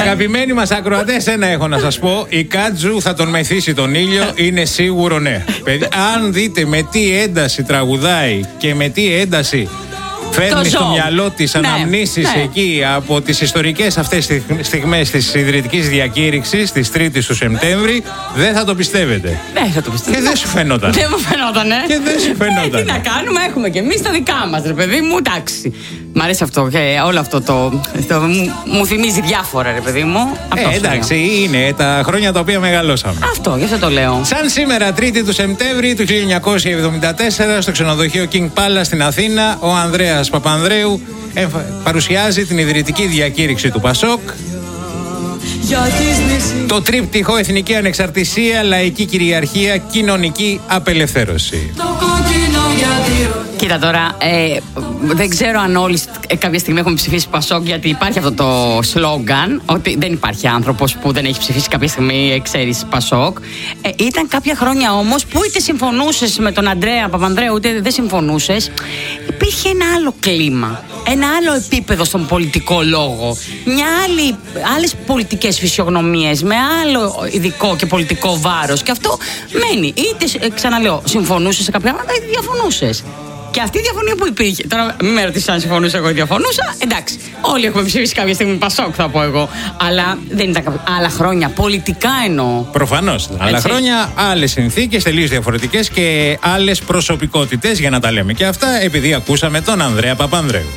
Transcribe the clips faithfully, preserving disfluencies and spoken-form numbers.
Αγαπημένοι μας ακροατές, ένα έχω να σας πω. Η Κάτζου θα τον μεθύσει τον ήλιο, είναι σίγουρο ναι. Παιδί, αν δείτε με τι ένταση τραγουδάει και με τι ένταση φέρνει στο μυαλό της ναι, αναμνήσεις ναι. εκεί από τις ιστορικές αυτές στιγμές της ιδρυτικής διακήρυξης της τρίτης του Σεπτέμβρη, δεν θα το πιστεύετε. Δεν θα το πιστεύετε. Και δεν σου φαινόταν. Δεν μου φαινόταν, ε. Και δεν σου φαινόταν. Ε, τι να κάνουμε, έχουμε και εμείς τα δικά μας, ρε παιδί μου, εντάξει. Μ' αρέσει αυτό και όλο αυτό το. το μου, μου θυμίζει διάφορα, ρε παιδί μου. Αυτό ε, εντάξει, είναι τα χρόνια τα οποία μεγαλώσαμε. Αυτό, γι' αυτό το λέω. Σαν σήμερα, τρίτη του Σεπτέμβρη του χίλια εννιακόσια εβδομήντα τέσσερα, στο ξενοδοχείο King Palace στην Αθήνα, ο Ανδρέας Παπανδρέου εμφα... παρουσιάζει την ιδρυτική διακήρυξη του Πασόκ. Το τρίπτυχο Εθνική Ανεξαρτησία, Λαϊκή Κυριαρχία, Κοινωνική Απελευθέρωση. Κοίτα τώρα, ε, δεν ξέρω αν όλοι ε, κάποια στιγμή έχουμε ψηφίσει Πασόκ, γιατί υπάρχει αυτό το σλόγγαν ότι δεν υπάρχει άνθρωπος που δεν έχει ψηφίσει κάποια στιγμή, ε, ξέρεις, Πασόκ. Ε, ήταν κάποια χρόνια όμως που είτε συμφωνούσες με τον Ανδρέα Παπανδρέου είτε δεν συμφωνούσες, υπήρχε ένα άλλο κλίμα, ένα άλλο επίπεδο στον πολιτικό λόγο, μια άλλη, άλλες πολιτικές φυσιογνωμίες με άλλο ειδικό και πολιτικό βάρος, και αυτό μένει. Είτε, ε, ξαναλέω, συμφωνούσες σε κάποια πράγματα είτε διαφωνούσες. Και αυτή η διαφωνία που υπήρχε. Τώρα, μην με ρωτήσεις αν συμφωνούσα εγώ ή διαφωνούσα. Εντάξει, όλοι έχουμε ψηφίσει κάποια στιγμή Πασόκ, θα πω εγώ. Αλλά δεν ήταν κάποια... άλλα χρόνια. Πολιτικά εννοώ. Προφανώς. Άλλα χρόνια, άλλες συνθήκες, τελείως διαφορετικές και άλλες προσωπικότητες, για να τα λέμε και αυτά, επειδή ακούσαμε τον Ανδρέα Παπανδρέου.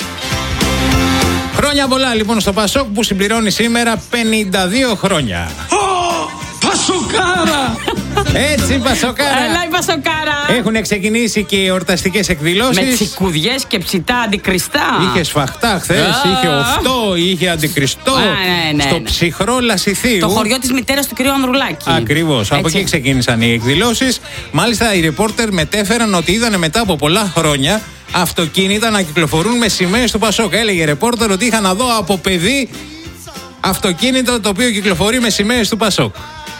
Χρόνια πολλά λοιπόν στο Πασόκ που συμπληρώνει σήμερα πενήντα δύο χρόνια. Πασοκάρα! Έτσι, Πασοκάρα! Έλα η Πασοκάρα! Έχουν ξεκινήσει και οι εορταστικές εκδηλώσεις. Με τσικουδιές και ψητά αντικριστά. Είχε σφαχτά χθες, oh. είχε οφτό, είχε αντικριστό. Ah, ναι, ναι, στο ναι. ψυχρό Λασιθίου. Το χωριό της μητέρας του κ. Ανδρουλάκη. Ακριβώς. Από εκεί ξεκίνησαν οι εκδηλώσεις. Μάλιστα, οι ρεπόρτερ μετέφεραν ότι είδανε μετά από πολλά χρόνια αυτοκίνητα να κυκλοφορούν με σημαίες του Πασόκ. Έλεγε ρεπόρτερ ότι είχα να δω από παιδί αυτοκίνητο το οποίο κυκλοφορεί με σημαίες του Πασόκ.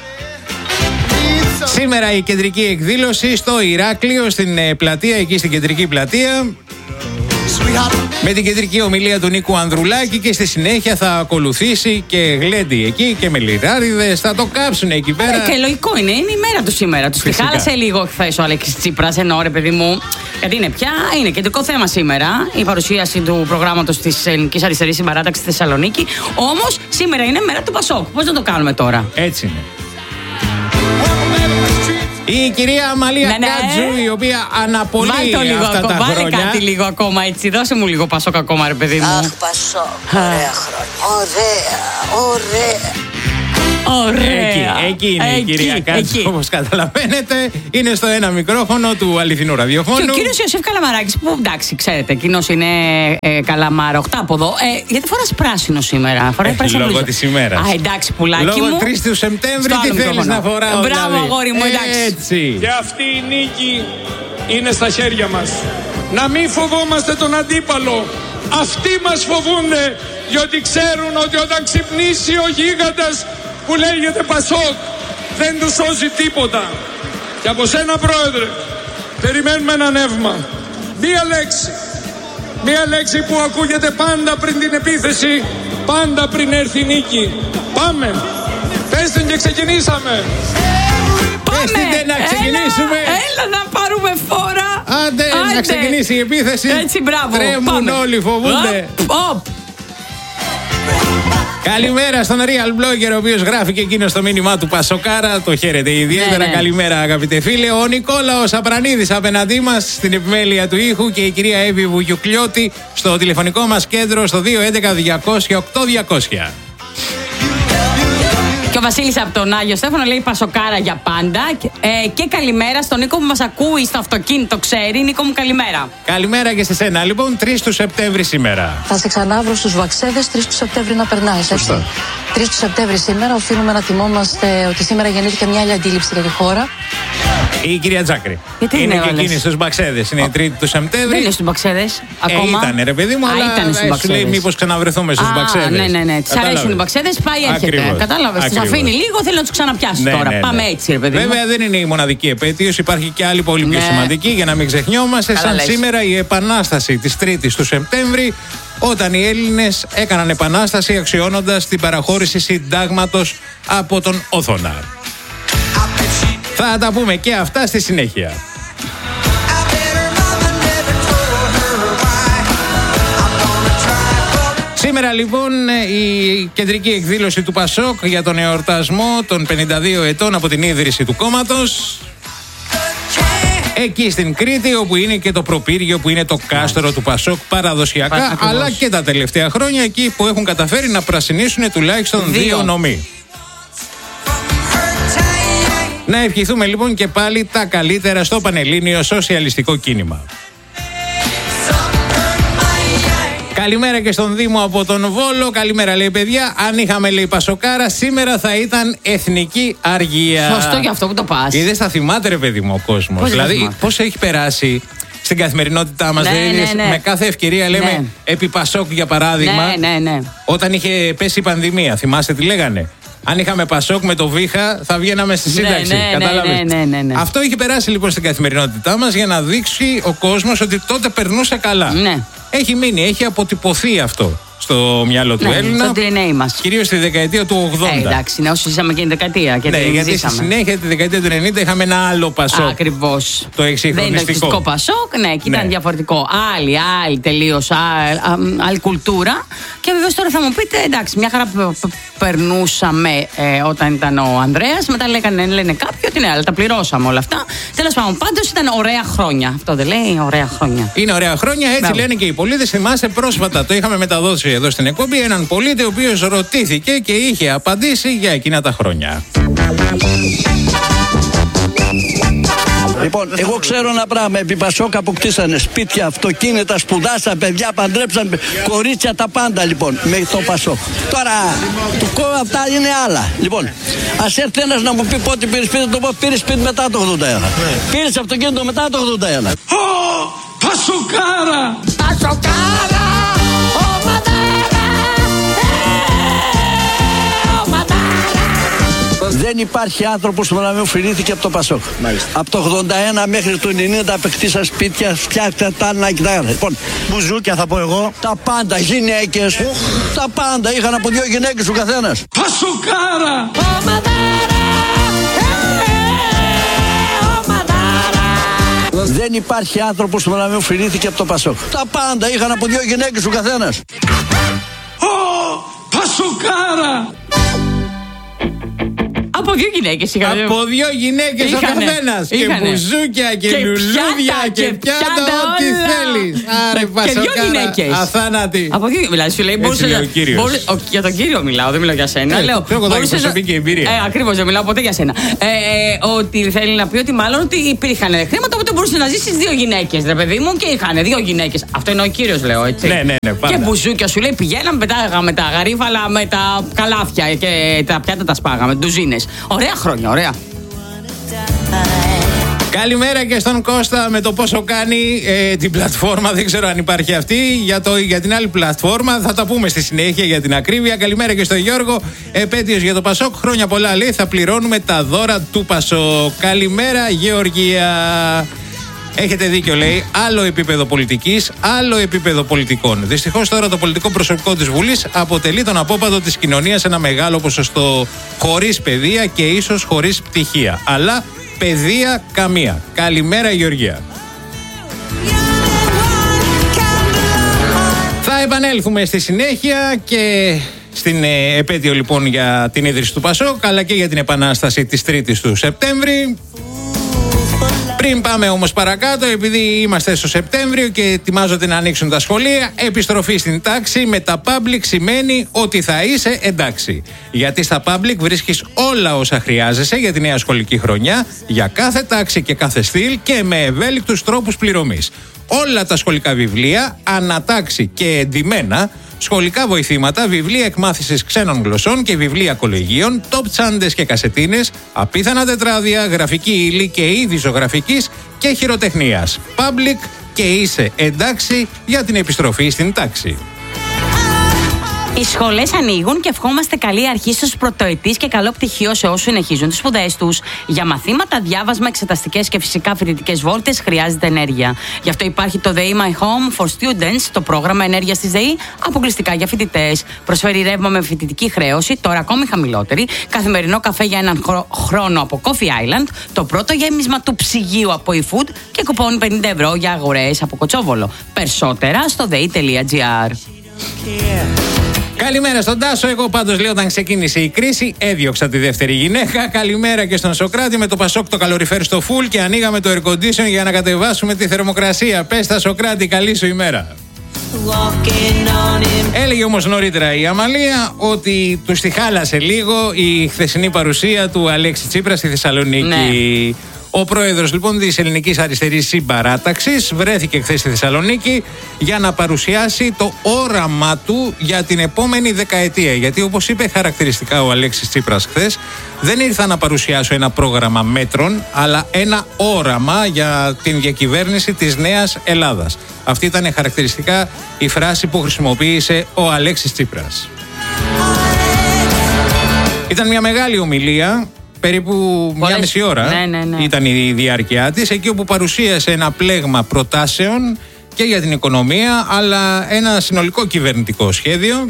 Σήμερα η κεντρική εκδήλωση στο Ηράκλειο, στην πλατεία, εκεί στην κεντρική πλατεία, με την κεντρική ομιλία του Νίκου Ανδρουλάκη, και στη συνέχεια θα ακολουθήσει και γλέντι εκεί και με λιράριδες, θα το κάψουν εκεί πέρα. Ε, και λογικό είναι, είναι η μέρα του σήμερα. Τους τη χάλασε λίγο χθες ο Αλέξης Τσίπρας, ενώ ρε παιδί μου, γιατί είναι πια, είναι κεντρικό θέμα σήμερα η παρουσίαση του προγράμματος της Ελληνικής Αριστερής Συμπαράταξης στη Θεσσαλονίκη. Όμως σήμερα είναι μέρα του Πασόκ. Πώς να το κάνουμε τώρα? Έτσι είναι. Η κυρία Αμαλία ναι, ναι. Κάτζου, η οποία αναπολύει αυτά ακόμα, τα βάλε χρόνια. Βάλε κάτι λίγο ακόμα έτσι, δώσε μου λίγο Πασόκ ακόμα, ρε παιδί μου. Αχ, Πασόκ, ωραία χρόνια, ωραία, ωραία. Ωραία. Εκεί, εκεί είναι εκεί, η κυρία Κάτζου, όπως καταλαβαίνετε. Είναι στο ένα μικρόφωνο του αληθινού ραδιοφώνου. Και ο κύριος Ιωσήφ Καλαμαράκης, που εντάξει, ξέρετε, εκείνος είναι ε, καλαμάρα, οκτάποδο. Ε, γιατί φοράς πράσινο σήμερα? Φοράει ε, πράσινο λόγω της ημέρας. Α, εντάξει, πουλάκι λόγω μου. Λόγω τρεις του Σεπτέμβρη, τι θέλεις να φοράω? Μπράβο, δηλαδή. αγόρι μου, εντάξει. Έτσι. Και αυτή η νίκη είναι στα χέρια μας. Να μην φοβόμαστε τον αντίπαλο. Αυτοί μας φοβούνται, διότι ξέρουν ότι όταν ξυπνήσει ο γίγαντας που λέγεται Πασόκ, δεν του σώζει τίποτα. Και από σένα, Πρόεδρε, περιμένουμε ένα νεύμα. Μία λέξη. Μία λέξη που ακούγεται πάντα πριν την επίθεση, πάντα πριν έρθει η νίκη. Πάμε. Πες την και ξεκινήσαμε. Πες την να ξεκινήσουμε. Έλα, έλα να πάρουμε φόρα. Άντε, Άντε να ξεκινήσει η επίθεση. Έτσι, μπράβο. Τρέμουν Πάμε. όλοι, φοβούνται. Οπ, οπ. Καλημέρα στον Real Blogger, ο οποίος γράφει και εκείνο το μήνυμά του Πασοκάρα. Το χαίρετε ιδιαίτερα. Ναι, ναι. Καλημέρα, αγαπητέ φίλε. Ο Νικόλαος Απρανίδης απέναντί μας στην επιμέλεια του ήχου και η κυρία Εύη Βουγιουκλιώτη στο τηλεφωνικό μας κέντρο στο δύο έντεκα διακόσια οκτώ διακόσια. Και ο Βασίλης από τον Άγιο Στέφανο λέει Πασοκάρα για πάντα. Ε, και καλημέρα στον Νίκο που μας ακούει στο αυτοκίνητο, ξέρει. Νίκο μου, καλημέρα. Καλημέρα και σε σένα. Λοιπόν, τρεις του Σεπτέμβρη σήμερα. Θα σε ξανάβρω στους Βαξέδες τρεις του Σεπτέμβρη να περνάει. Σωστά. τρεις του Σεπτέμβρη σήμερα οφείλουμε να θυμόμαστε ότι σήμερα γεννήθηκε μια άλλη αντίληψη για τη χώρα. Η κυρία Τζάκρη. Γιατί είναι είναι και εκείνη στους Μπαξέδες. Είναι η τρίτη του Σεπτέμβρη. Δεν είναι στους Μπαξέδες ακόμα. Ε, ήτανε ρε παιδί μου, Α, αλλά σου λέει μήπως ξαναβρεθούμε στους Μπαξέδες. Ναι, ναι, ναι. Της αρέσουν οι Μπαξέδες, πάει έρχεται. Κατάλαβες. Τους αφήνει λίγο, θέλει να τους ξαναπιάσει ναι, τώρα. Ναι, ναι. Πάμε έτσι, ρε παιδί. Βέβαια δεν είναι η μοναδική επέτειος, υπάρχει και άλλη πολύ πιο ναι. σημαντική, για να μην ξεχνιόμαστε. Καλά σαν λες. σήμερα η επανάσταση της τρίτης του Σεπτέμβρη όταν οι Έλληνες έκαναν επανάσταση αξιώνοντας την παραχώρηση συντάγματος από τον Όθωνα. Θα τα πούμε και αυτά στη συνέχεια. Σήμερα λοιπόν η κεντρική εκδήλωση του Πασόκ για τον εορτασμό των πενήντα δύο ετών από την ίδρυση του κόμματος. Εκεί στην Κρήτη, όπου είναι και το προπύργιο που είναι το κάστρο του Πασόκ παραδοσιακά, Πας, αλλά και τα τελευταία χρόνια εκεί που έχουν καταφέρει να πρασινίσουν τουλάχιστον δύο, δύο νομοί. Να ευχηθούμε λοιπόν και πάλι τα καλύτερα στο Πανελλήνιο Σοσιαλιστικό Κίνημα. Καλημέρα και στον Δήμο από τον Βόλο. Καλημέρα, λέει, παιδιά. Αν είχαμε, λέει, Πασοκάρα, σήμερα θα ήταν εθνική αργία. Σωστό και αυτό που το πας. Είδες, θα θυμάται, ρε παιδί μου, ο κόσμος. Δηλαδή, πώς έχει περάσει στην καθημερινότητά μας. Ναι, δηλαδή, ναι, ναι. Με κάθε ευκαιρία λέμε ναι. επί Πασόκ, για παράδειγμα. Ναι, ναι, ναι. Όταν είχε πέσει η πανδημία, θυμάστε τι λέγανε. Αν είχαμε Πασόκ με το Βίχα, θα βγαίναμε στη σύνταξη. Ναι, ναι, κατάλαβες. Ναι, ναι, ναι, ναι. Αυτό είχε περάσει λοιπόν στην καθημερινότητά μας για να δείξει ο κόσμος ότι τότε περνούσε καλά. Ναι. Έχει μείνει, έχει αποτυπωθεί αυτό στο μυαλό του ναι, Έλληνα. Στο ντι εν έι μας. Κυρίως στη δεκαετία του ογδόντα. Ε, εντάξει, ναι, όσο ζήσαμε και την δεκαετία. Και ναι, την γιατί ζήσαμε. στη συνέχεια τη δεκαετία του ενενήντα είχαμε ένα άλλο Πασόκ. Ακριβώς. Το εξυγχρονιστικό. Δεν ήταν Πασόκ, ναι, και ναι. ήταν διαφορετικό. Άλλη, άλλη τελείως, άλλη κουλτούρα. Και βεβαίως τώρα θα μου πείτε, εντάξει, μια χαρά περνούσαμε ε, όταν ήταν ο Ανδρέας. Μετά λέγανε, λένε κάποιοι ότι ναι, αλλά τα πληρώσαμε όλα αυτά. Τέλος πάντων, πάντως ήταν ωραία χρόνια. Αυτό δεν λέει, ωραία χρόνια. Είναι ωραία χρόνια, έτσι Μπράβο. Λένε και οι πολίτες. Θυμάστε πρόσφατα, το είχαμε μεταδώσει εδώ στην εκπομπή, έναν πολίτη ο οποίος ρωτήθηκε και είχε απαντήσει για εκείνα τα χρόνια. Λοιπόν, εγώ ξέρω ένα πράγμα. Επί Πασόκ αποκτήσανε σπίτια, αυτοκίνητα, σπουδάσαν, παιδιά, παντρέψαν, κορίτσια, τα πάντα λοιπόν με το Πασόκ. Τώρα, του κόμμα αυτά είναι άλλα. Λοιπόν, ας έρθει ένας να μου πει πότε πήρε σπίτι, το πω πήρε σπίτι μετά το ογδόντα ένα. Πήρε αυτοκίνητο μετά το ογδόντα ένα. Ω, Πασοκάρα! Πασοκάρα! Ο Μαδάρα! Ο Μαδάρα! Δεν υπάρχει άνθρωπος που να μην ωφελήθηκε από το Πασόκ. Μάλιστα. Από το ογδόντα ένα μέχρι το ενενήντα απεκτήσα σπίτια, φτιάξα τα άλλα και τα άλλα. Λοιπόν, μπουζούκια θα πω εγώ. Τα πάντα, γυναίκες. Oh. Τα πάντα, είχαν από δύο γυναίκες ο καθένας. Πασοκάρα! Ο Μαδάρα! Ο Μαδάρα! Δεν υπάρχει άνθρωπος που να μην ωφελήθηκε από το Πασόκ. Τα πάντα, είχαν από δύο γυναίκες ο καθένας. Ω, Πασοκάρα! Από δύο γυναίκες είχαν. Από δύο γυναίκες ο καθένας. Και μπουζούκια και, και λουλούδια και, και πιάτα, ό,τι θέλεις. Άρε Πασοκάρα. Και δύο γυναίκες. Αθάνατη. Από δύο, δηλαδή σου λέει, μπορούσε να. Μπορούσε, ο, για τον κύριο μιλάω, δεν μιλάω για σένα. Ε, λέω. Εγώ θα έχω προσωπική εμπειρία. Ε, ακριβώς, δεν μιλάω ποτέ για σένα. Ε, ε, ότι θέλει να πει ότι μάλλον ότι υπήρχαν χρήματα, οπότε μπορούσε να ζήσει δύο γυναίκες, ρε παιδί μου, και είχαν δύο γυναίκες. Αυτό είναι ο κύριος, λέω έτσι. Ναι, ναι, ναι, πάντα. Και μπουζούκια σου λέει, πηγαίναμε, πετάγαμε τα γαρίφαλα με τα καλάθια και τα πιάτα τα σπάγαμε, ντουζίνες. Ωραία χρόνια, ωραία. Καλημέρα και στον Κώστα με το πόσο κάνει ε, την πλατφόρμα. Δεν ξέρω αν υπάρχει αυτή. Για, το, για την άλλη πλατφόρμα θα τα πούμε στη συνέχεια για την ακρίβεια. Καλημέρα και στον Γιώργο. Επέτειος για το Πασόκ. Χρόνια πολλά, λέει. Θα πληρώνουμε τα δώρα του Πασόκ. Καλημέρα, Γεωργία. Έχετε δίκιο, λέει. Άλλο επίπεδο πολιτικής, άλλο επίπεδο πολιτικών. Δυστυχώς τώρα το πολιτικό προσωπικό της Βουλής αποτελεί τον απόπατο της κοινωνίας σε ένα μεγάλο ποσοστό χωρίς παιδεία και ίσως χωρίς πτυχία. Αλλά παιδεία καμία. Καλημέρα, Γεωργία. Θα επανέλθουμε στη συνέχεια και στην ε, επέτειο λοιπόν για την ίδρυση του Πασόκ, αλλά και για την επανάσταση της τρίτης του Σεπτέμβρη. Πριν πάμε όμως παρακάτω, επειδή είμαστε στο Σεπτέμβριο και ετοιμάζονται να ανοίξουν τα σχολεία, επιστροφή στην τάξη με τα public σημαίνει ότι θα είσαι εντάξει. Γιατί στα public βρίσκεις όλα όσα χρειάζεσαι για τη νέα σχολική χρονιά, για κάθε τάξη και κάθε στυλ και με ευέλικτους τρόπους πληρωμής. Όλα τα σχολικά βιβλία, ανατάξει και εντυμένα, σχολικά βοηθήματα, βιβλία εκμάθησης ξένων γλωσσών και βιβλία κολεγίων, top τσάντες και κασετίνες, απίθανα τετράδια, γραφική ύλη και είδη ζωγραφικής και χειροτεχνίας. Public και είσαι εντάξει για την επιστροφή στην τάξη. Οι σχολές ανοίγουν και ευχόμαστε καλή αρχή στους πρωτοετής και καλό πτυχίο σε όσους συνεχίζουν τις σπουδές τους. Για μαθήματα, διάβασμα, εξεταστικές και φυσικά φοιτητικές βόλτες χρειάζεται ενέργεια. Γι' αυτό υπάρχει το ΔΕΗ My Home for Students, το πρόγραμμα ενέργειας της ΔΕΗ, αποκλειστικά για φοιτητές. Προσφέρει ρεύμα με φοιτητική χρέωση, τώρα ακόμη χαμηλότερη, καθημερινό καφέ για έναν χρόνο από Coffee Island, το πρώτο γέμισμα του ψυγείου από eFood και κουπόνι πενήντα ευρώ για αγορές από Κοτσόβολο. Περισσότερα στο δέη τελεία τζι άρ. Καλημέρα στον Τάσο. Εγώ πάντως λέω όταν ξεκίνησε η κρίση έδιωξα τη δεύτερη γυναίκα. Καλημέρα και στον Σοκράτη με το Πασόκ το καλοριφέρ στο φουλ και ανοίγαμε το air condition για να κατεβάσουμε τη θερμοκρασία. Πες τα Σοκράτη, καλή σου ημέρα. Έλεγε όμως νωρίτερα η Αμαλία ότι τους τη χάλασε λίγο η χθεσινή παρουσία του Αλέξη Τσίπρα στη Θεσσαλονίκη. Ναι. Ο πρόεδρος λοιπόν της Ελληνικής Αριστερής Συμπαράταξης βρέθηκε χθες στη Θεσσαλονίκη για να παρουσιάσει το όραμά του για την επόμενη δεκαετία. Γιατί όπως είπε χαρακτηριστικά ο Αλέξης Τσίπρας χθες, δεν ήρθα να παρουσιάσω ένα πρόγραμμα μέτρων, αλλά ένα όραμα για την διακυβέρνηση της νέας Ελλάδας. Αυτή ήταν χαρακτηριστικά η φράση που χρησιμοποίησε ο Αλέξης Τσίπρας. Ήταν μια μεγάλη ομιλία. Περίπου Πολλές... μια μισή ώρα ναι, ναι, ναι. ήταν η διάρκεια της, εκεί όπου παρουσίασε ένα πλέγμα προτάσεων και για την οικονομία, αλλά ένα συνολικό κυβερνητικό σχέδιο,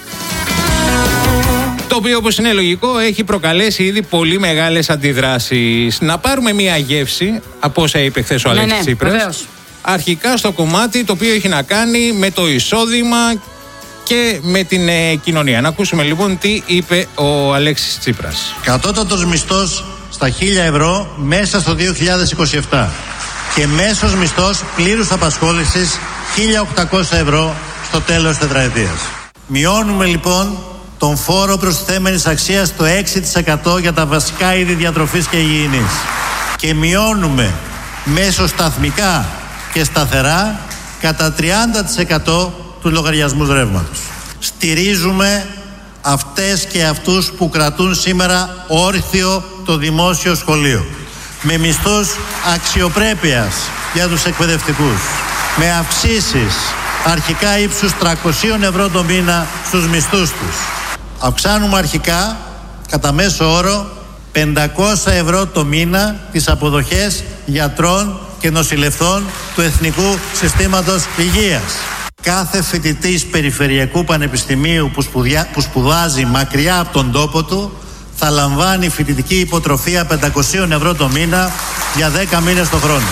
το οποίο, όπως είναι λογικό, έχει προκαλέσει ήδη πολύ μεγάλες αντιδράσεις. Να πάρουμε μια γεύση από όσα είπε χθες ο Αλέξης ναι, ναι, Τσίπρας. Βεβαίως. Αρχικά στο κομμάτι το οποίο έχει να κάνει με το εισόδημα και με την ε, κοινωνία. Να ακούσουμε λοιπόν τι είπε ο Αλέξης Τσίπρας. Κατώτατος μισθός στα χίλια ευρώ μέσα στο δύο χιλιάδες είκοσι επτά και μέσος μισθός πλήρους απασχόλησης χίλια οκτακόσια ευρώ στο τέλος της τετραετίας. Μειώνουμε λοιπόν τον φόρο προστιθέμενης αξίας στο έξι τοις εκατό για τα βασικά είδη διατροφής και υγιεινής και μειώνουμε μέσω σταθμικά και σταθερά κατά τριάντα τοις εκατό του λογαριασμούς ρεύματος. Στηρίζουμε αυτές και αυτούς που κρατούν σήμερα όρθιο το δημόσιο σχολείο, με μισθούς αξιοπρέπειας για τους εκπαιδευτικούς, με αυξήσεις αρχικά ύψους τριακόσια ευρώ το μήνα στους μισθούς τους. Αυξάνουμε αρχικά κατά μέσο όρο πεντακόσια ευρώ το μήνα τις αποδοχές γιατρών και νοσηλευτών του Εθνικού Συστήματος Υγείας. Κάθε φοιτητής περιφερειακού πανεπιστημίου που, σπουδιά, που σπουδάζει μακριά από τον τόπο του θα λαμβάνει φοιτητική υποτροφία πεντακόσια ευρώ το μήνα για δέκα μήνες το χρόνο.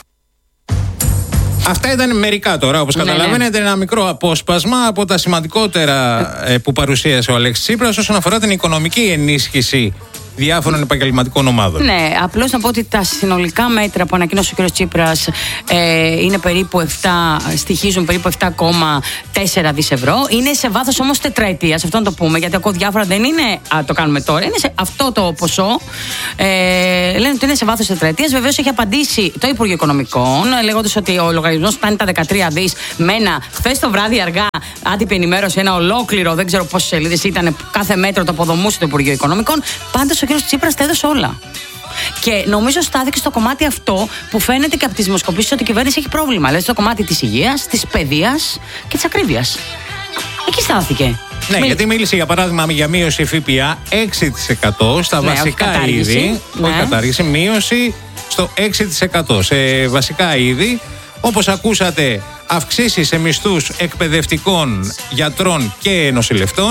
Αυτά ήταν μερικά τώρα, όπως ναι, καταλαβαίνετε, ναι. Ένα μικρό απόσπασμα από τα σημαντικότερα ε, που παρουσίασε ο Αλέξης Τσίπρας όσον αφορά την οικονομική ενίσχυση διάφορων επαγγελματικών ομάδων. Ναι, απλώς να πω ότι τα συνολικά μέτρα που ανακοίνωσε ο κ. Τσίπρας ε, είναι περίπου επτά, στοιχίζουν περίπου επτά κόμμα τέσσερα δις ευρώ. Είναι σε βάθος όμως τετραετίας, αυτό να το πούμε, γιατί ακούω διάφορα, δεν είναι α, το κάνουμε τώρα, είναι σε αυτό το ποσό. Ε, λένε ότι είναι σε βάθος τετραετίας. Βεβαίως έχει απαντήσει το Υπουργείο Οικονομικών, λέγοντας ότι ο λογαριασμός φτάνει τα δεκατρία δις με ένα χθες το βράδυ αργά άτυπη ενημέρωση, ένα ολόκληρο, δεν ξέρω πόσες σελίδες ήταν, κάθε μέτρο το αποδομούσε το Υπουργείο Οικονομικών. Πάντως ο κ. Τσίπρας τα έδωσε όλα. Και νομίζω στάθηκε στο κομμάτι αυτό που φαίνεται και από τις δημοσκοπήσεις ότι η κυβέρνηση έχει πρόβλημα. Δηλαδή στο κομμάτι της υγείας, της παιδείας και της ακρίβειας. Εκεί στάθηκε. Ναι, με... γιατί μίλησε για παράδειγμα για μείωση ΦΠΑ έξι τοις εκατό στα ναι, βασικά όχι είδη. Ναι. Όχι κατάργηση, μείωση στο έξι τοις εκατό σε βασικά είδη. Όπως ακούσατε, αυξήσεις σε μισθούς εκπαιδευτικών, γιατρών και νοσηλευτών.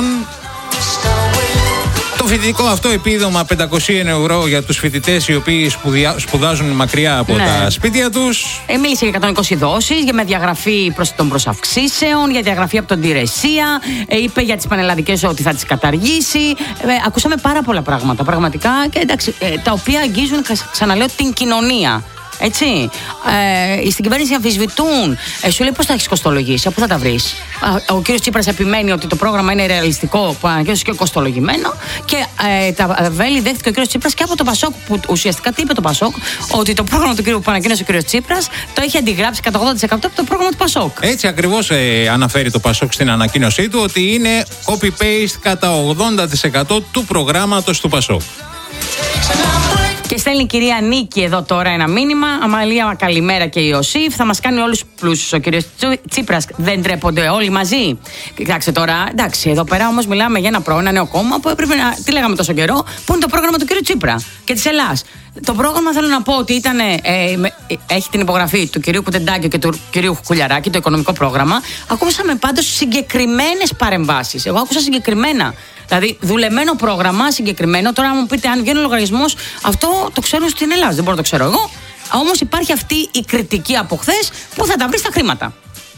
Το φοιτητικό αυτό επίδομα πεντακόσια ευρώ για τους φοιτητές οι οποίοι σπουδια... σπουδάζουν μακριά από ναι. τα σπίτια τους. Ε, μίλησε για εκατόν είκοσι δόσεις, για με διαγραφή προς των προσαυξήσεων, για διαγραφή από τον Τηρεσία. Ε, είπε για τις πανελλαδικές ότι θα τις καταργήσει. Ε, ακούσαμε πάρα πολλά πράγματα πραγματικά και εντάξει, ε, τα οποία αγγίζουν, ξαναλέω, την κοινωνία. Έτσι. Ε, στην κυβέρνηση αμφισβητούν. Ε, σου λέει πώς θα έχεις κοστολογήσει, από πού θα τα βρεις. Ο κύριος Τσίπρας επιμένει ότι το πρόγραμμα είναι ρεαλιστικό, που ανακοίνωσε και κοστολογημένο. Και ε, τα βέλη δέχτηκε ο κύριος Τσίπρας και από το Πασόκ, που ουσιαστικά τι είπε το Πασόκ, ότι το πρόγραμμα του κύριου που ανακοίνωσε ο κύριος Τσίπρας το έχει αντιγράψει κατά ογδόντα τοις εκατό από το πρόγραμμα του Πασόκ. Έτσι ακριβώς ε, αναφέρει το Πασόκ στην ανακοίνωσή του, ότι είναι copy-paste κατά ογδόντα τοις εκατό του προγράμματος του Πασόκ. Και Και στέλνει η κυρία Νίκη εδώ τώρα ένα μήνυμα. Αμαλία, καλημέρα και Ιωσήφ. Θα μας κάνει όλους πλούσιους ο κύριος Τσίπρας. Δεν τρέπονται όλοι μαζί. Κοιτάξτε τώρα, εντάξει, εδώ πέρα όμως μιλάμε για ένα πρόγραμμα, ένα νέο κόμμα που έπρεπε να. Τι λέγαμε τόσο καιρό, που είναι το πρόγραμμα του κύριου Τσίπρα και της Ελλάς. Το πρόγραμμα θέλω να πω ότι ήταν, ε, ε, έχει την υπογραφή του κυρίου Κουτεντάκη και του κυρίου Κουλιαράκη, το οικονομικό πρόγραμμα. Ακούσαμε πάντως συγκεκριμένες παρεμβάσεις. Εγώ άκουσα συγκεκριμένα. Δηλαδή, δουλεμένο πρόγραμμα, συγκεκριμένο. Τώρα, αν μου πείτε αν βγαίνει ο λογαριασμός, αυτό το ξέρουν στην Ελλάδα. Δεν μπορώ να το ξέρω εγώ. Όμως υπάρχει αυτή η κριτική από χθες που θα τα βρει στα χρήματα.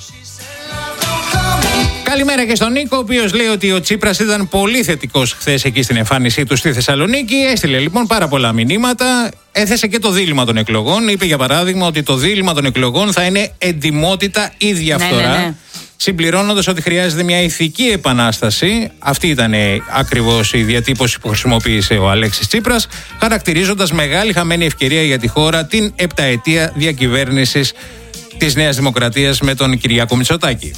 Καλημέρα και στον Νίκο, ο οποίος λέει ότι ο Τσίπρας ήταν πολύ θετικός χθες εκεί στην εμφάνισή του στη Θεσσαλονίκη. Έστειλε λοιπόν πάρα πολλά μηνύματα. Έθεσε και το δίλημμα των εκλογών. Είπε για παράδειγμα ότι το δίλημμα των εκλογών θα είναι εντιμότητα ή διαφθορά. Ναι, ναι, ναι. Συμπληρώνοντας ότι χρειάζεται μια ηθική επανάσταση. Αυτή ήταν ακριβώς η διατύπωση που χρησιμοποίησε ο Αλέξης Τσίπρας, χαρακτηρίζοντας μεγάλη χαμένη ευκαιρία για τη χώρα την επταετία διακυβέρνησης της Νέας Δημοκρατίας με τον Κυριάκο Μητσοτάκη.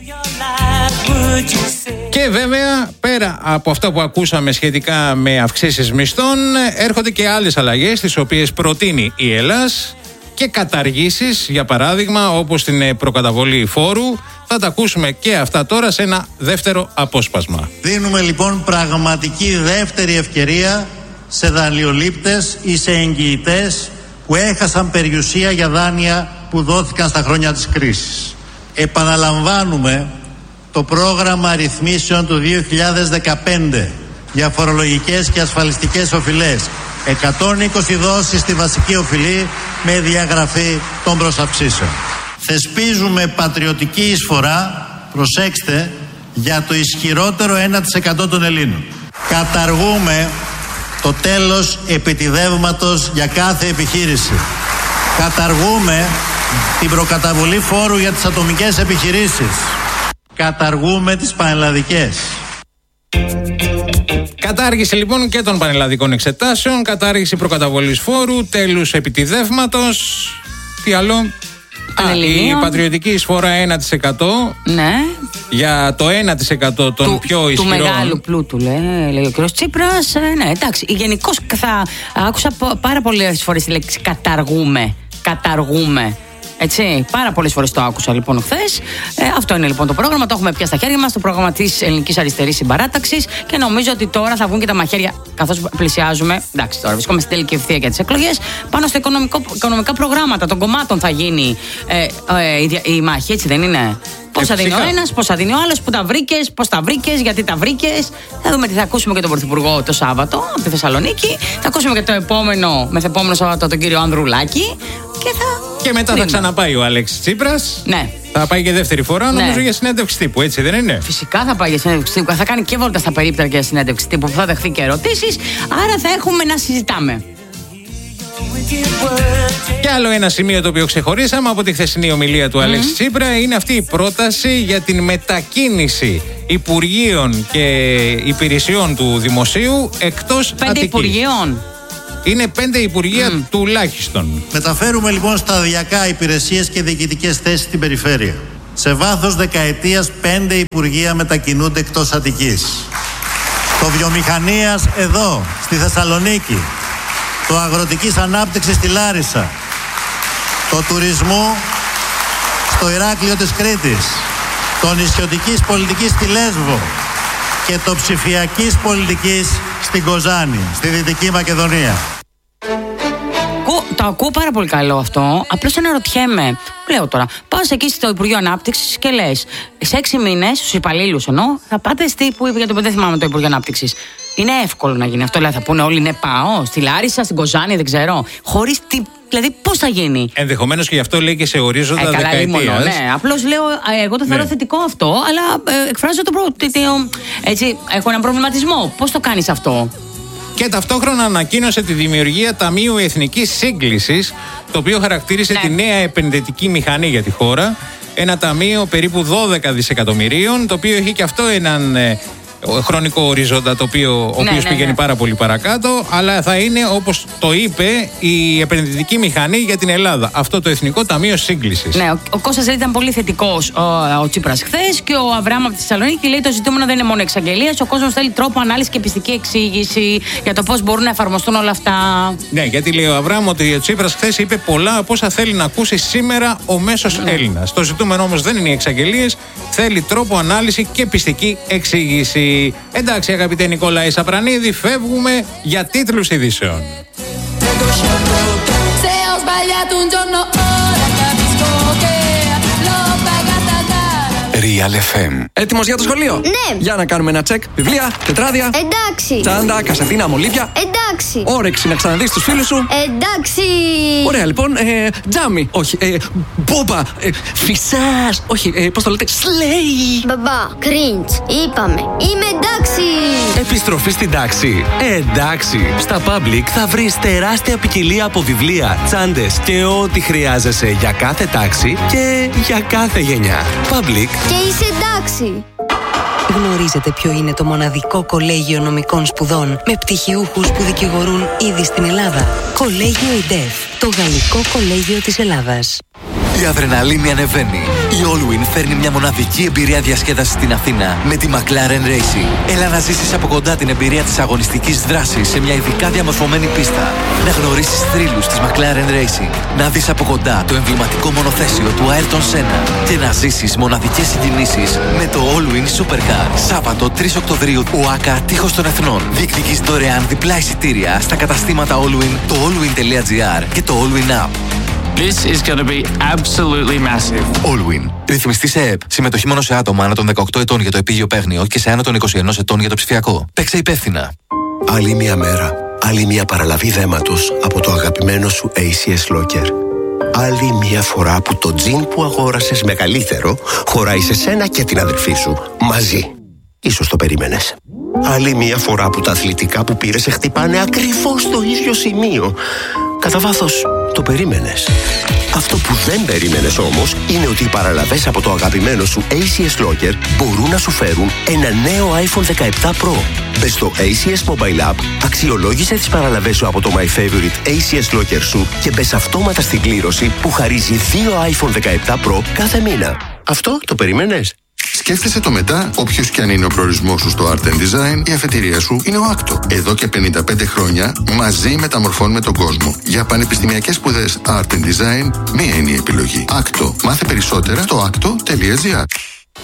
Και βέβαια, πέρα από αυτά που ακούσαμε σχετικά με αυξήσεις μισθών, έρχονται και άλλες αλλαγές, τις οποίες προτείνει η Ελλάς, και καταργήσεις, για παράδειγμα, όπως την προκαταβολή φόρου. Θα τα ακούσουμε και αυτά τώρα σε ένα δεύτερο απόσπασμα. Δίνουμε λοιπόν πραγματική δεύτερη ευκαιρία σε δανειολήπτες ή σε εγγυητές που έχασαν περιουσία για δάνεια που δόθηκαν στα χρόνια της κρίσης. Επαναλαμβάνουμε το πρόγραμμα ρυθμίσεων του δύο χιλιάδες δεκαπέντε για φορολογικές και ασφαλιστικές οφειλές. εκατόν είκοσι δόσεις στη βασική οφειλή με διαγραφή των προσαυξήσεων. Θεσπίζουμε πατριωτική εισφορά, προσέξτε, για το ισχυρότερο ένα τοις εκατό των Ελλήνων. Καταργούμε το τέλος επιτιδεύματος για κάθε επιχείρηση. Καταργούμε την προκαταβολή φόρου για τις ατομικές επιχειρήσεις. Καταργούμε τις πανελλαδικές. Κατάργηση λοιπόν και των πανελλαδικών εξετάσεων, κατάργηση προκαταβολής φόρου, τέλους επιτιδεύματος. Τι άλλο? Α, η πατριωτική εισφορά ένα τοις εκατό. Ναι. Για το ένα τοις εκατό των του, πιο ισχυρών. Του μεγάλου πλούτου, λέει, λέει ο κ. Τσίπρας. Ναι, εντάξει. Γενικώς θα άκουσα πάρα πολλές φορές τη λέξη καταργούμε. Καταργούμε. Έτσι, πάρα πολλές φορές το άκουσα λοιπόν χθες. Ε, αυτό είναι λοιπόν το πρόγραμμα. Το έχουμε πια στα χέρια μας. Το πρόγραμμα της Ελληνικής Αριστερής Συμπαράταξης. Και νομίζω ότι τώρα θα βγουν και τα μαχαίρια, καθώς πλησιάζουμε. Εντάξει, τώρα βρισκόμαστε στην τελική ευθεία για τις εκλογές. Πάνω στα οικονομικά προγράμματα των κομμάτων θα γίνει ε, ε, η, η μάχη, έτσι δεν είναι? Πώς θα δίνει ο ένας, πώς θα δίνει ο άλλος, πού τα βρήκες, πώς τα βρήκες, γιατί τα βρήκες. Θα δούμε τι θα ακούσουμε και τον Πρωθυπουργό το Σάββατο από τη Θεσσαλονίκη. Θα ακούσουμε και το επόμενο, μεθεπόμενο Σάββατο τον κύριο Ανδρουλάκη. Και, θα... και μετά θα ξαναπάει ο Αλέξης Τσίπρας. Ναι. Θα πάει και δεύτερη φορά, ναι, νομίζω, για συνέντευξη τύπου, έτσι δεν είναι? Φυσικά θα πάει για συνέντευξη τύπου. Θα κάνει και βόλτα στα περίπτερα για συνέντευξη τύπου που θα δεχθεί και ερωτήσεις. Άρα θα έχουμε να συζητάμε. Και άλλο ένα σημείο το οποίο ξεχωρίσαμε από τη χθεσινή ομιλία του mm. Αλέξη Τσίπρα είναι αυτή η πρόταση για την μετακίνηση υπουργείων και υπηρεσιών του δημοσίου εκτός Πέντε Αττικής. υπουργείων. Είναι πέντε υπουργεία mm. τουλάχιστον. Μεταφέρουμε λοιπόν σταδιακά υπηρεσίες και διοικητικές θέσεις στην περιφέρεια. Σε βάθος δεκαετίας πέντε υπουργεία μετακινούνται εκτός Αττικής. Το βιομηχανίας εδώ, στη Θεσσαλονίκη. Το αγροτικής ανάπτυξης στη Λάρισα. Το τουρισμού στο Ηράκλειο της Κρήτης. Το νησιωτικής πολιτικής στη Λέσβο. Και το ψηφιακής πολιτικής στην Κοζάνη, στη Δυτική Μακεδονία. Το ακούω πάρα πολύ καλό αυτό. Απλώς αναρωτιέμαι. Λέω τώρα, πας εκεί στο Υπουργείο Ανάπτυξης και λες, σε έξι μήνες, στους υπαλλήλους εννοώ, θα πάτε στη που είπε για το δεν θυμάμαι το Υπουργείο Ανάπτυξης. Είναι εύκολο να γίνει αυτό. Δηλαδή, θα πούνε όλοι ναι, πάω στη Λάρισα, στην Κοζάνη, δεν ξέρω. Χωρίς τι. Δηλαδή, πώς θα γίνει? Ενδεχομένως και γι' αυτό λέει και σε ορίζοντα ε, δεκαετίας. Ναι, απλώς λέω, εγώ το θεωρώ ναι. θετικό αυτό, αλλά ε, εκφράζω το προ... Έτσι, έχω έναν προβληματισμό. Πώς το κάνεις αυτό? Και ταυτόχρονα ανακοίνωσε τη δημιουργία Ταμείου Εθνικής Σύγκλησης, το οποίο χαρακτήρισε ναι. τη νέα επενδυτική μηχανή για τη χώρα. Ένα ταμείο περίπου δώδεκα δισεκατομμυρίων, το οποίο έχει και αυτό έναν ε, χρονικό ορίζοντα το οποίο, ο οποίος ναι, ναι, πηγαίνει ναι. πάρα πολύ παρακάτω, αλλά θα είναι, όπως το είπε, η επενδυτική μηχανή για την Ελλάδα. Αυτό το Εθνικό Ταμείο Σύγκλησης. Ναι, ο, ο Κώστας ήταν πολύ θετικός ο, ο Τσίπρας χθες και ο Αβραάμ από τη Θεσσαλονίκη λέει το ζητούμενο δεν είναι μόνο εξαγγελίας. Ο κόσμος θέλει τρόπο ανάλυση και πιστική εξήγηση για το πώς μπορούν να εφαρμοστούν όλα αυτά. Ναι, γιατί λέει ο Αβραάμ ότι ο Τσίπρας χθες είπε πολλά από όσα θέλει να ακούσει σήμερα ο μέσος ναι. Έλληνας. Το ζητούμενο όμως δεν είναι οι εξαγγελίες, θέλει τρόπο análisi και πιστική εξήγηση. Εντάξει, αγαπητέ Νικόλα Σαπρανίδη, φεύγουμε για τίτλους ειδήσεων. Real εφ εμ. Έτοιμος για το σχολείο? Ναι. Για να κάνουμε ένα τσεκ. Βιβλία, τετράδια. Εντάξει. Τσάντα, κασετίνα, μολύβια. Εντάξει. Όρεξη να ξαναδείς τους φίλους σου. Εντάξει. Ωραία, λοιπόν. Ε, τζάμι. Όχι. Ε, μπόμπα. Ε, φυσάς. Όχι. Ε, πώς το λέτε? Σλέι. Μπαμπά, cringe. Είπαμε. Είμαι εντάξει. Επιστροφή στην τάξη. Εντάξει. Στα Public θα βρεις τεράστια ποικιλία από βιβλία, τσάντες και ό,τι χρειάζεσαι για κάθε τάξη και για κάθε γενιά. Public. Και είσαι εντάξει. Γνωρίζετε ποιο είναι το μοναδικό κολέγιο νομικών σπουδών με πτυχιούχους που δικηγορούν ήδη στην Ελλάδα? Κολέγιο ΙΝΤΕΦ, το γαλλικό κολέγιο της Ελλάδας. Η αδρεναλίνη ανεβαίνει. Η Allwyn φέρνει μια μοναδική εμπειρία διασκέδασης στην Αθήνα με τη McLaren Racing. Έλα να ζήσεις από κοντά την εμπειρία της αγωνιστικής δράσης σε μια ειδικά διαμορφωμένη πίστα. Να γνωρίσεις θρύλους της McLaren Racing. Να δεις από κοντά το εμβληματικό μονοθέσιο του Ayrton Senna. Και να ζήσεις μοναδικές συγκινήσεις με το Allwyn Supercar. Σάββατο τρεις Οκτωβρίου, ΟΑΚΑ Τείχος των Εθνών. Διεκδικείς δωρεάν διπλά εισιτήρια στα καταστήματα Allwyn, το allwyn.gr και το Allwyn App. This is going to be absolutely massive. Allwyn. Ρυθμιστή σε ΕΕΠ. Συμμετοχή μόνο σε άτομα άνω των δεκαοκτώ ετών για το επίγειο παίγνιο και σε άνω των είκοσι ένα ετών για το ψηφιακό. Παίξε υπεύθυνα. Άλλη μια μέρα. Άλλη μια παραλαβή δέματος από το αγαπημένο σου έι σι ες Locker. Άλλη μια φορά που το τζιν που αγόρασες μεγαλύτερο χωράει σε σένα και την αδερφή σου. Μαζί. Ίσως το περίμενες. Άλλη μια φορά που τα αθλητικά που πήρες σε χτυπάνε ακριβώς στο ίδιο σημείο. Κατά βάθος, το περίμενες. Αυτό που δεν περίμενες όμως είναι ότι οι παραλαβές από το αγαπημένο σου έι σι ες Locker μπορούν να σου φέρουν ένα νέο άιφον δεκαεπτά Pro. Μπες στο έι σι ες Mobile App, αξιολόγησε τις παραλαβές σου από το My Favorite έι σι ες Locker σου και μπες αυτόματα στην κλήρωση που χαρίζει δύο άιφον δεκαεπτά Pro κάθε μήνα. Αυτό το περίμενες? Σκέφτεσαι το μετά, όποιος και αν είναι ο προορισμός σου στο Art and Design, η αφετηρία σου είναι ο Άκτο. Εδώ και πενήντα πέντε χρόνια μαζί μεταμορφώνουμε τον κόσμο. Για πανεπιστημιακές σπουδές Art and Design, μία είναι η επιλογή. Άκτο. Μάθε περισσότερα στο άκτο τελεία τζι άρ.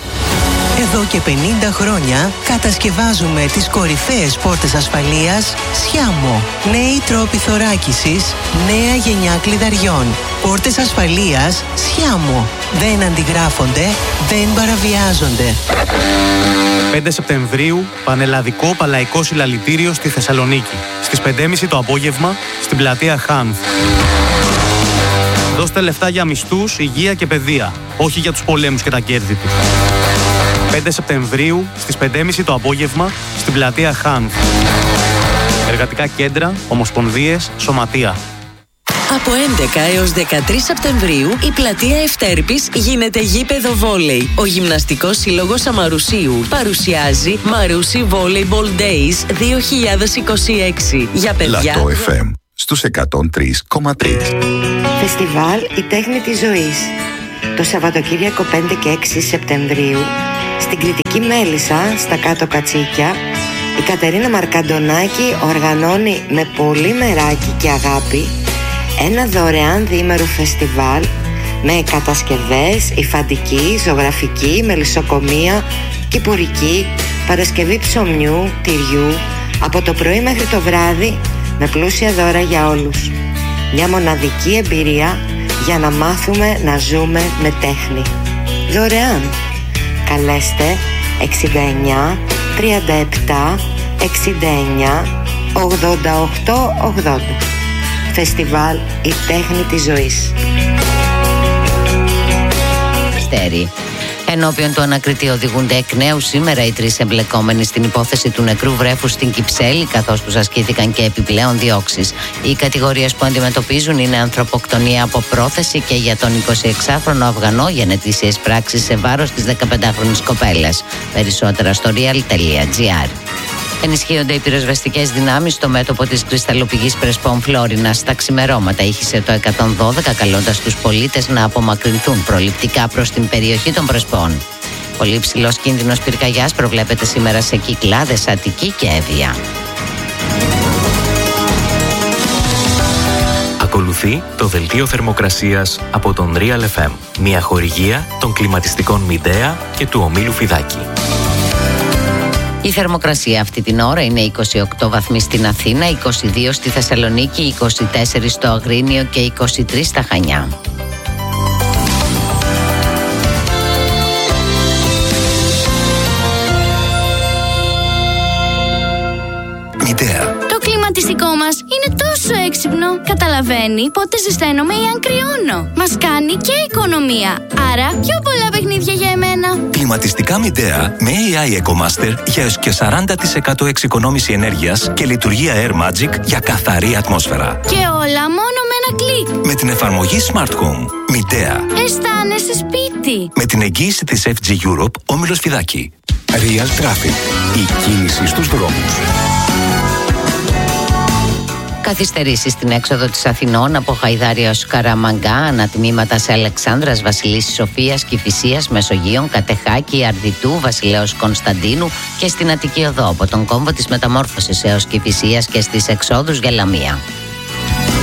Εδώ και πενήντα χρόνια κατασκευάζουμε τις κορυφαίες πόρτες ασφαλείας Σιάμο. Νέοι τρόποι θωράκισης, νέα γενιά κλειδαριών. Πόρτες ασφαλείας Σιάμο. Δεν αντιγράφονται, δεν παραβιάζονται. πέντε Σεπτεμβρίου, πανελλαδικό παλαϊκό συλλαλητήριο στη Θεσσαλονίκη. Στις πέντε και μισή το απόγευμα, στην πλατεία Χάνθ. Δώστε λεφτά για μισθούς, υγεία και παιδεία, όχι για τους πολέμους και τα κέρδη του. πέντε Σεπτεμβρίου, στις πέντε και μισή το απόγευμα, στην πλατεία Χάνθ. Εργατικά κέντρα, ομοσπονδίες, σωματεία. Από έντεκα έως δεκατρείς Σεπτεμβρίου η πλατεία Ευτέρπης γίνεται γήπεδο βόλεϊ. Ο Γυμναστικός Σύλλογος Αμαρουσίου παρουσιάζει Μαρούσι Volleyball Days δύο χιλιάδες είκοσι έξι για παιδιά. Λατό εφ εμ στους εκατόν τρία κόμμα τρία. Φεστιβάλ Η Τέχνη της Ζωής. Το Σαββατοκύριακο πέντε και έξι Σεπτεμβρίου στην Κρητική Μέλισσα, στα Κάτω Κατσίκια, η Κατερίνα Μαρκαντονάκη οργανώνει με πολύ μεράκι και αγάπη ένα δωρεάν διήμερο φεστιβάλ με κατασκευές, υφαντική, ζωγραφική, μελισσοκομεία, κυπουρική, παρασκευή ψωμιού, τυριού, από το πρωί μέχρι το βράδυ με πλούσια δώρα για όλους. Μια μοναδική εμπειρία για να μάθουμε να ζούμε με τέχνη. Δωρεάν. Καλέστε εξήντα εννιά τριάντα επτά εξήντα εννιά ογδόντα οκτώ ογδόντα. Φεστιβάλ Η Τέχνη της Ζωής. Στέρι. Ενώπιον του ανακριτή οδηγούνται εκ νέου σήμερα οι τρεις εμπλεκόμενοι στην υπόθεση του νεκρού βρέφους στην Κυψέλη, καθώς τους ασκήθηκαν και επιπλέον διώξεις. Οι κατηγορίες που αντιμετωπίζουν είναι ανθρωποκτονία από πρόθεση και για τον εικοσιεξάχρονο Αφγανό για νετήσιες πράξεις σε βάρος της δεκαπεντάχρονης κοπέλας. Περισσότερα στο real τελεία gr. Ενισχύονται οι πυροσβεστικές δυνάμεις στο μέτωπο της κρυσταλλοπηγής Πρεσπών Φλόρινας. Στα ξημερώματα ήχησε το εκατόν δώδεκα, καλώντας τους πολίτες να απομακρυνθούν προληπτικά προς την περιοχή των Πρεσπών. Πολύ ψηλός κίνδυνος πυρκαγιάς προβλέπεται σήμερα σε Κυκλάδες, Αττική και Εύβοια. Ακολουθεί το δελτίο θερμοκρασίας από τον Real εφ εμ, μια χορηγία των κλιματιστικών Midea και του ομίλου Φιδάκη. Η θερμοκρασία αυτή την ώρα είναι είκοσι οκτώ βαθμοί στην Αθήνα, είκοσι δύο στη Θεσσαλονίκη, είκοσι τέσσερα στο Αγρίνιο και είκοσι τρία στα Χανιά. Midea. Το κλιματιστικό μας είναι τόσο έξυπνο. Καταλαβαίνει πότε ζεσταίνομαι ή αν κρυώνω. Μας κάνει και οικονομία. Άρα πιο πολλά παιχνίδια για εμένα. Κλιματιστικά Midea με έι άι EcoMaster για έως και σαράντα τοις εκατό εξοικονόμηση ενέργειας και λειτουργία Air Magic για καθαρή ατμόσφαιρα. Και όλα μόνο με ένα κλικ. Με την εφαρμογή Smart Home. Midea. Αισθάνεσαι σπίτι. Με την εγγύηση της εφ τζι Europe, όμιλος Φιδάκη. Real Traffic. Η κίνηση στους δρόμους. Καθυστερήσεις στην έξοδο της Αθηνών από Χαϊδάρη ως Καραμαγκά, ανατμήματα σε Αλεξάνδρας, Βασιλίσσης Σοφίας, Κηφισίας, Μεσογείων, Κατεχάκη, Αρδιτού, Βασιλέως Κωνσταντίνου και στην Αττική Οδό από τον κόμβο της Μεταμόρφωσης έως Κηφισίας και στις εξόδους για Λαμία.